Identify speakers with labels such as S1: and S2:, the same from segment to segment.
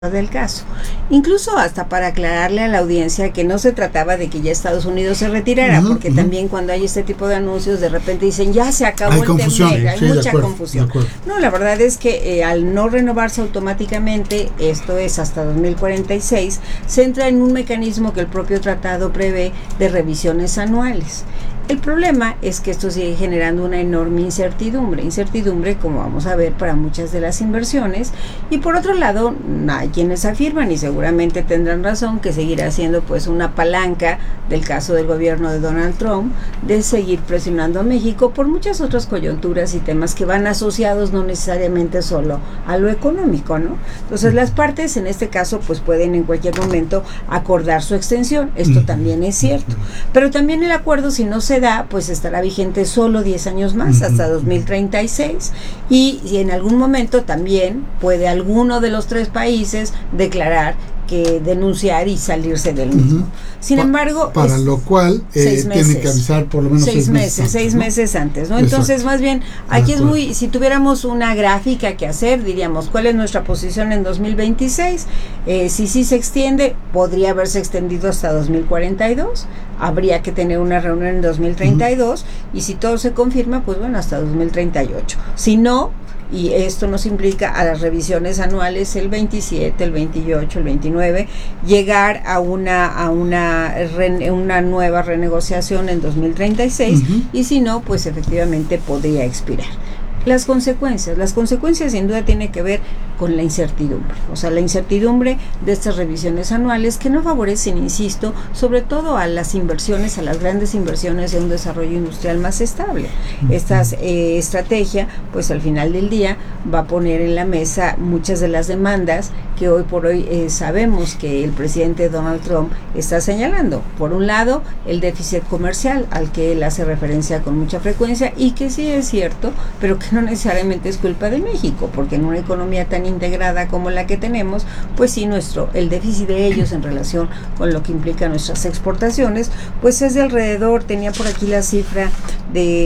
S1: del caso, incluso hasta para aclararle a la audiencia que no se trataba de que ya Estados Unidos se retirara, porque también cuando hay este tipo de anuncios de repente dicen ya se acabó el TEMEC, hay mucha confusión. No, la verdad es que al no renovarse automáticamente, esto es hasta 2046, se entra en un mecanismo que el propio tratado prevé de revisiones anuales. El problema es que esto sigue generando una enorme incertidumbre como vamos a ver para muchas de las inversiones, y por otro lado hay quienes afirman, y seguramente tendrán razón, que seguirá siendo pues una palanca del caso del gobierno de Donald Trump de seguir presionando a México por muchas otras coyunturas y temas que van asociados no necesariamente solo a lo económico, ¿no? Entonces las partes en este caso pues pueden en cualquier momento acordar su extensión, esto también es cierto, pero también el acuerdo, si no se da, pues estará vigente solo 10 años más, hasta 2036, y en algún momento también puede alguno de los tres países declarar que denunciar y salirse del mismo. Sin embargo,
S2: para lo cual tiene que avisar por lo menos 6
S1: meses antes, ¿no? Entonces, más bien, aquí es muy, si tuviéramos una gráfica que hacer, diríamos, ¿cuál es nuestra posición en 2026? Si sí se extiende, podría haberse extendido hasta 2042, habría que tener una reunión en 2032, y si todo se confirma, pues bueno, hasta 2038. Si no, y esto nos implica a las revisiones anuales el 27, el 28, el 29, llegar a una nueva renegociación en 2036, y si no, pues efectivamente podría expirar. Las consecuencias sin duda tienen que ver con la incertidumbre, o sea, la incertidumbre de estas revisiones anuales que no favorecen, insisto, sobre todo a las inversiones, a las grandes inversiones de un desarrollo industrial más estable. Esta estrategia, pues al final del día, va a poner en la mesa muchas de las demandas que hoy por hoy sabemos que el presidente Donald Trump está señalando. Por un lado, el déficit comercial al que él hace referencia con mucha frecuencia y que sí es cierto, pero que no necesariamente es culpa de México, porque en una economía tan integrada como la que tenemos, pues sí, el déficit de ellos en relación con lo que implica nuestras exportaciones, pues es de alrededor, tenía por aquí la cifra de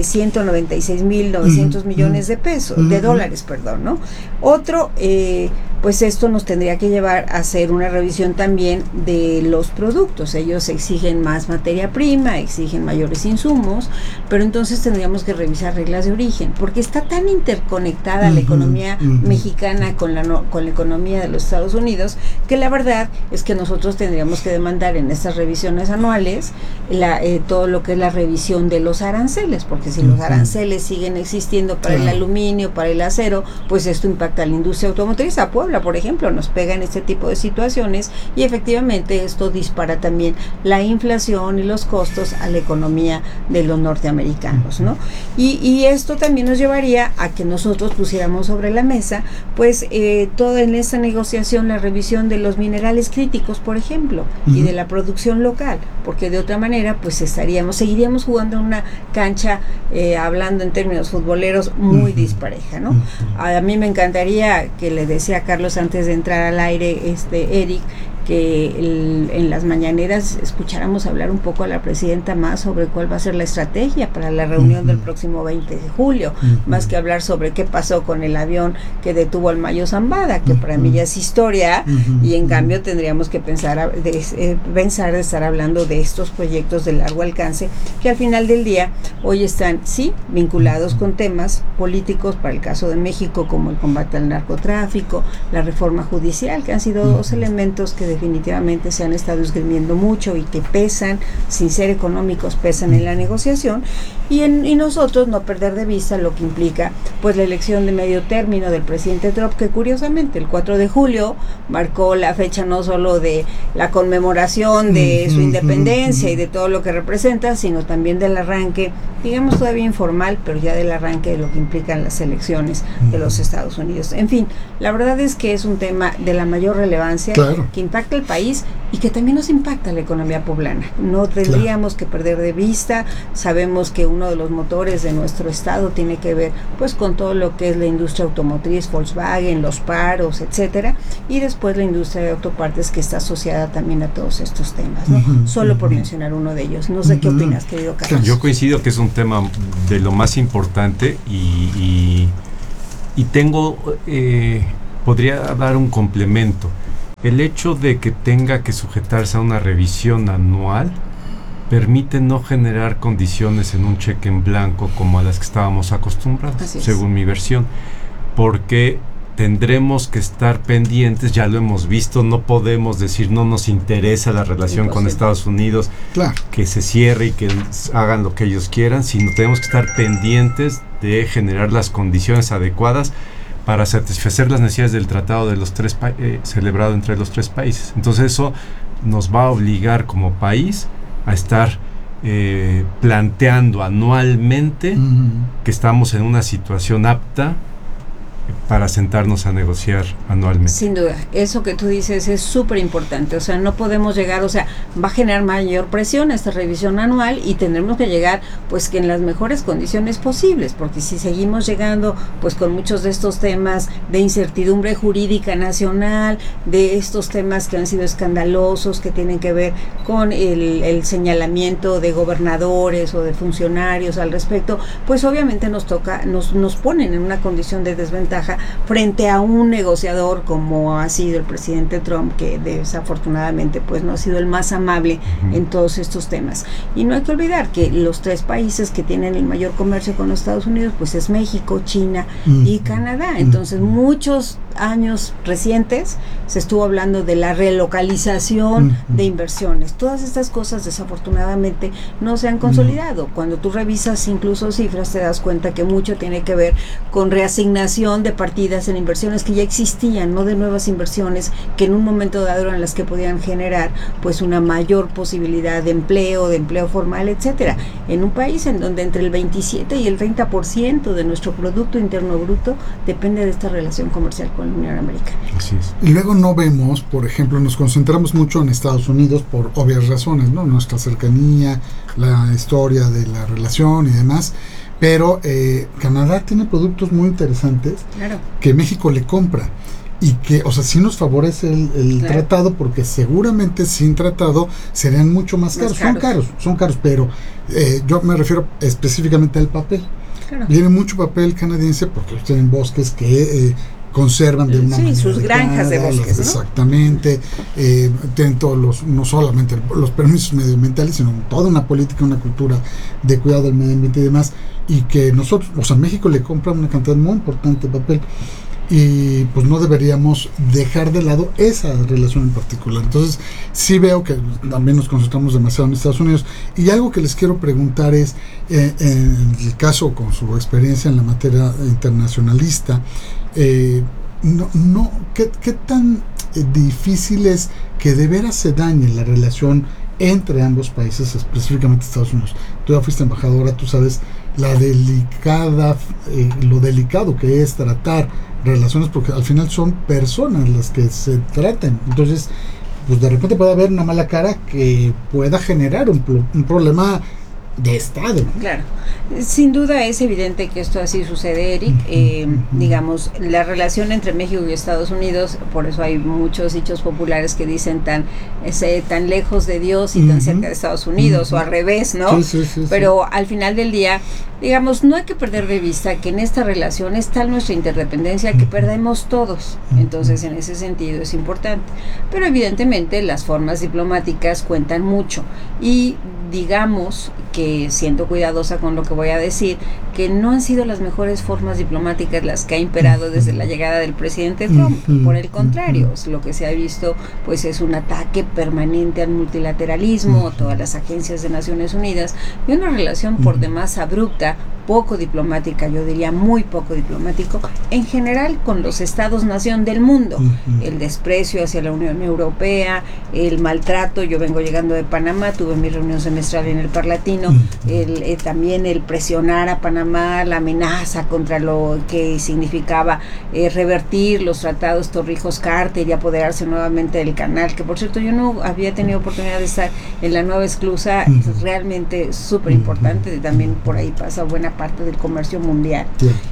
S1: 196,900 millones de pesos, de dólares, perdón, ¿no? Otro, pues esto nos tendría que llevar a hacer una revisión también de los productos. Ellos exigen más materia prima, exigen mayores insumos, pero entonces tendríamos que revisar reglas de origen, porque está tan interconectada la economía mexicana con la economía de los Estados Unidos, que la verdad es que nosotros tendríamos que demandar en estas revisiones anuales todo lo que es la revisión de los aranceles, porque si los aranceles siguen existiendo para el aluminio, para el acero, pues esto impacta a la industria automotriz. A Puebla, por ejemplo, nos pega en este tipo de situaciones, y efectivamente esto dispara también la inflación y los costos a la economía de los norteamericanos, ¿no? Y esto también nos llevaría a que nosotros pusiéramos sobre la mesa, pues, toda en esta negociación la revisión de los minerales críticos, por ejemplo, y de la producción local, porque de otra manera, pues seguiríamos jugando en una cancha, hablando en términos futboleros, muy dispareja, ¿no? A mí me encantaría, que le decía a Carlos antes de entrar al aire, Eric, que en las mañaneras escucháramos hablar un poco a la presidenta más sobre cuál va a ser la estrategia para la reunión del próximo 20 de julio, más que hablar sobre qué pasó con el avión que detuvo al Mayo Zambada, que para mí ya es historia, y en cambio tendríamos que pensar de estar hablando de estos proyectos de largo alcance, que al final del día hoy están, sí, vinculados con temas políticos para el caso de México, como el combate al narcotráfico, la reforma judicial, que han sido dos elementos que definitivamente se han estado esgrimiendo mucho y que pesan, sin ser económicos, pesan en la negociación, y nosotros no perder de vista lo que implica pues la elección de medio término del presidente Trump, que curiosamente el 4 de julio marcó la fecha no solo de la conmemoración de su independencia y de todo lo que representa, sino también del arranque, digamos todavía informal, pero ya del arranque de lo que implican las elecciones de los Estados Unidos. En fin, la verdad es que es un tema de la mayor relevancia, que impacta el país y que también nos impacta la economía poblana. No tendríamos que perder de vista. Sabemos que uno de los motores de nuestro estado tiene que ver pues con todo lo que es la industria automotriz, Volkswagen, los paros, etcétera, y después la industria de autopartes, que está asociada también a todos estos temas, ¿no? Solo por mencionar uno de ellos. No sé qué opinas, querido Carlos.
S3: Yo coincido que es un tema de lo más importante, y tengo podría dar un complemento. el hecho de que tenga que sujetarse a una revisión anual permite no generar condiciones en un cheque en blanco como a las que estábamos acostumbrados, según mi versión, porque tendremos que estar pendientes, ya lo hemos visto, no podemos decir no nos interesa la relación con Estados Unidos, que se cierre y que hagan lo que ellos quieran, sino tenemos que estar pendientes de generar las condiciones adecuadas para satisfacer las necesidades del tratado de los celebrado entre los tres países. Entonces eso nos va a obligar como país a estar planteando anualmente que estamos en una situación apta para sentarnos a negociar anualmente.
S1: Sin duda, eso que tú dices es súper importante, o sea, no podemos llegar, o sea, va a generar mayor presión esta revisión anual y tendremos que llegar pues que en las mejores condiciones posibles, porque si seguimos llegando pues con muchos de estos temas de incertidumbre jurídica nacional, de estos temas que han sido escandalosos, que tienen que ver con el señalamiento de gobernadores o de funcionarios al respecto, pues obviamente nos ponen en una condición de desventaja frente a un negociador como ha sido el presidente Trump, que desafortunadamente pues no ha sido el más amable en todos estos temas. Y no hay que olvidar que los tres países que tienen el mayor comercio con los Estados Unidos pues es México, China y Canadá. Entonces muchos años recientes se estuvo hablando de la relocalización de inversiones. Todas estas cosas desafortunadamente no se han consolidado. Cuando tú revisas incluso cifras te das cuenta que mucho tiene que ver con reasignación de partidas en inversiones que ya existían, no de nuevas inversiones que en un momento dado eran las que podían generar pues una mayor posibilidad de empleo formal, etcétera. En un país en donde entre el 27 y el 30% de nuestro Producto Interno Bruto depende de esta relación comercial con la Unión Americana.
S3: Así es.
S2: Y luego no vemos, por ejemplo, nos concentramos mucho en Estados Unidos por obvias razones, ¿no? Nuestra cercanía, la historia de la relación y demás. Pero Canadá tiene productos muy interesantes que México le compra y que, o sea, sí nos favorece el tratado, porque seguramente sin tratado serían mucho más caros. Son caros, pero yo me refiero específicamente al papel. Viene mucho papel canadiense porque tienen bosques que conservan de una manera
S1: sus granjas de bosques, ¿no?
S2: Exactamente, tienen todos no solamente los permisos medioambientales, sino toda una política, una cultura de cuidado del medio ambiente y demás, y que nosotros, o sea, México le compra una cantidad muy importante de papel, y pues no deberíamos dejar de lado esa relación en particular. Entonces sí veo que también nos concentramos demasiado en Estados Unidos. Y algo que les quiero preguntar es, en el caso con su experiencia en la materia internacionalista, ¿qué tan difícil es que de veras se dañe la relación entre ambos países, específicamente Estados Unidos? Tú ya fuiste embajadora, tú sabes lo delicado que es tratar relaciones, porque al final son personas las que se tratan. Entonces, pues de repente puede haber una mala cara que pueda generar un problema de Estado.
S1: Claro, sin duda es evidente que esto así sucede, Eric. Digamos, la relación entre México y Estados Unidos, por eso hay muchos dichos populares que dicen tan lejos de Dios y tan cerca de Estados Unidos, o al revés, ¿no? Sí. Pero al final del día, digamos, no hay que perder de vista que en esta relación está nuestra interdependencia que perdemos todos. Entonces, en ese sentido es importante. Pero evidentemente las formas diplomáticas cuentan mucho. Y digamos que, siendo cuidadosa con lo que voy a decir, que no han sido las mejores formas diplomáticas las que ha imperado desde la llegada del presidente Trump. Por el contrario, lo que se ha visto pues es un ataque permanente al multilateralismo, todas las agencias de Naciones Unidas, y una relación por demás abrupta, poco diplomática, yo diría muy poco diplomático, en general con los estados-nación del mundo. El desprecio hacia la Unión Europea, el maltrato. Yo vengo llegando de Panamá, tuve mi reunión semestral en el Parlatino, también el presionar a Panamá, la amenaza contra lo que significaba revertir los tratados Torrijos-Carter y apoderarse nuevamente del canal, que por cierto yo no había tenido oportunidad de estar en la nueva esclusa, realmente súper importante, también por ahí pasa buena parte del comercio mundial.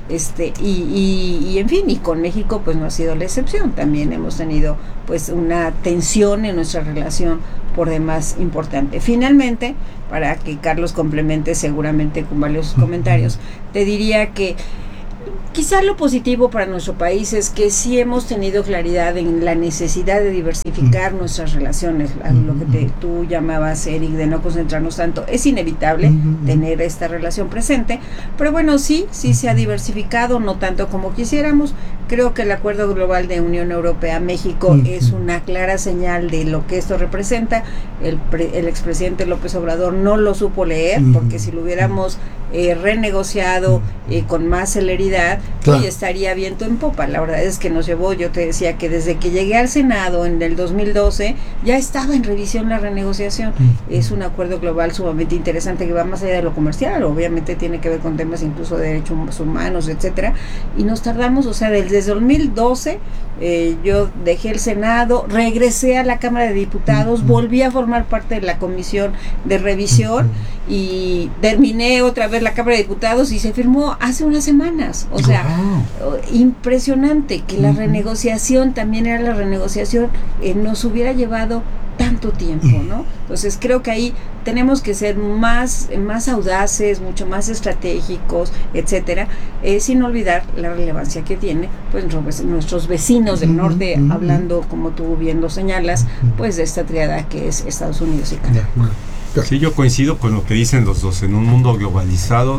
S1: Y en fin, y con México pues no ha sido la excepción. También hemos tenido pues una tensión en nuestra relación por demás importante. Finalmente, para que Carlos complemente seguramente con varios comentarios, te diría que Quizá lo positivo para nuestro país es que sí hemos tenido claridad en la necesidad de diversificar nuestras relaciones, lo que tú llamabas, Eric, de no concentrarnos tanto. Es inevitable tener esta relación presente, pero bueno, sí se ha diversificado, no tanto como quisiéramos. Creo que el Acuerdo Global de Unión Europea-México es una clara señal de lo que esto representa. El expresidente López Obrador no lo supo leer, porque si lo hubiéramos renegociado con más celeridad, hoy estaría viento en popa. La verdad es que nos llevó, yo te decía que desde que llegué al Senado en el 2012 ya estaba en revisión la renegociación. Es un acuerdo global sumamente interesante que va más allá de lo comercial, obviamente tiene que ver con temas incluso de derechos humanos, etcétera, y nos tardamos, o sea, desde 2012 yo dejé el Senado, regresé a la Cámara de Diputados, volví a formar parte de la comisión de revisión y terminé otra vez la Cámara de Diputados y se firmó hace unas semanas. O sea, impresionante que la renegociación, también era la renegociación, nos hubiera llevado tanto tiempo, ¿no? Entonces creo que ahí tenemos que ser más audaces, mucho más estratégicos, etcétera, sin olvidar la relevancia que tiene pues nuestros vecinos del norte, hablando, como tú bien lo señalas, pues de esta triada que es Estados Unidos y Canadá.
S3: Sí, yo coincido con lo que dicen los dos. En un mundo globalizado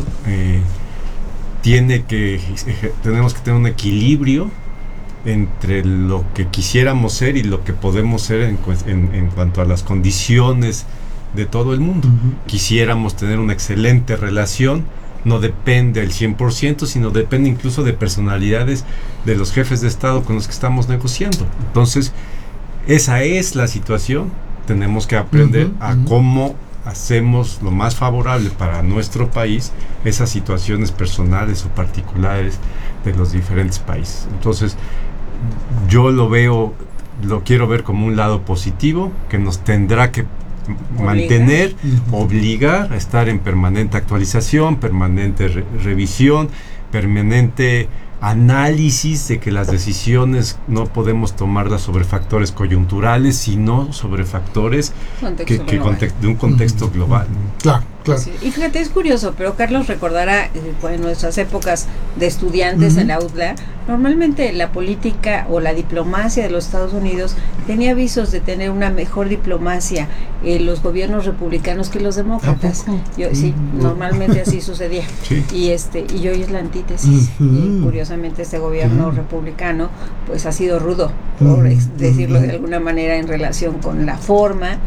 S3: tenemos que tener un equilibrio entre lo que quisiéramos ser y lo que podemos ser en cuanto a las condiciones de todo el mundo. Quisiéramos tener una excelente relación, no depende al 100%, sino depende incluso de personalidades de los jefes de Estado con los que estamos negociando. Entonces, esa es la situación. Tenemos que aprender a cómo hacemos lo más favorable para nuestro país esas situaciones personales o particulares de los diferentes países. Entonces, yo lo quiero ver como un lado positivo que nos tendrá que mantener, obligar a estar en permanente actualización, permanente revisión, permanente análisis de que las decisiones no podemos tomarlas sobre factores coyunturales, sino sobre factores de un contexto global.
S2: Claro.
S1: Sí. Y fíjate, es curioso, pero Carlos recordará en nuestras épocas de estudiantes en la UDLA, normalmente la política o la diplomacia de los Estados Unidos tenía visos de tener una mejor diplomacia los gobiernos republicanos que los demócratas. Normalmente así sucedía. Y hoy es la antítesis. Y curiosamente este gobierno republicano pues ha sido rudo, por decirlo de alguna manera, en relación con la forma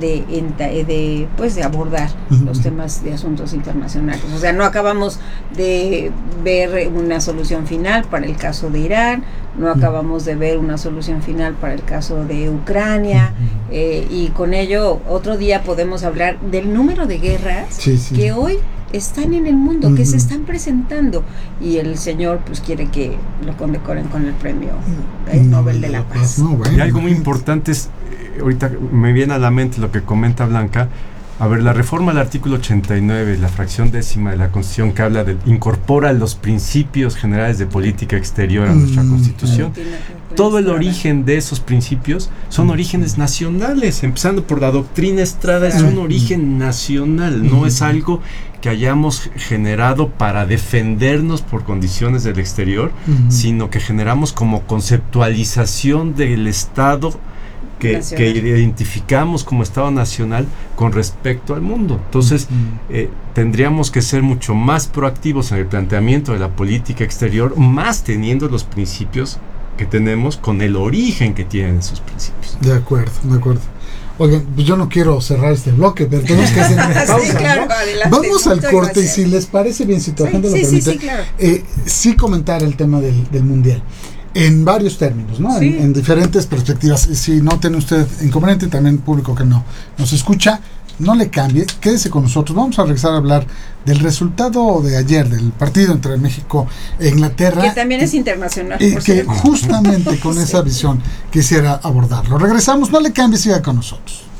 S1: de abordar los temas de asuntos internacionales. O sea, no acabamos de ver una solución final para el caso de Irán, no acabamos de ver una solución final para el caso de Ucrania, y con ello otro día podemos hablar del número de guerras que hoy están en el mundo, que se están presentando, y el señor pues quiere que lo condecoren con el premio Nobel de la Paz.
S3: Y algo muy importante es, ahorita me viene a la mente lo que comenta Blanca. A ver, la reforma al artículo 89, la fracción 10ª de la Constitución, que habla incorpora los principios generales de política exterior a nuestra Constitución. Todo el origen de esos principios son orígenes nacionales, empezando por la doctrina Estrada, es un origen nacional, no es algo que hayamos generado para defendernos por condiciones del exterior, sino que generamos como conceptualización del Estado que identificamos como Estado nacional con respecto al mundo. Entonces, tendríamos que ser mucho más proactivos en el planteamiento de la política exterior, más teniendo los principios que tenemos con el origen que tienen esos principios.
S2: De acuerdo. Oigan, pues yo no quiero cerrar este bloque, pero tenemos que hacer una pausa, ¿no? Vamos al corte, y si les parece bien, si tu agenda lo permite, sí comentar el tema del Mundial. En varios términos, ¿no? En diferentes perspectivas. Si no tiene usted inconveniente, también público que nos escucha, no le cambie, quédese con nosotros. Vamos a regresar a hablar del resultado de ayer, del partido entre México e Inglaterra.
S1: Que también es internacional.
S2: Y que justamente con esa visión quisiera abordarlo. Regresamos, no le cambie, siga con nosotros.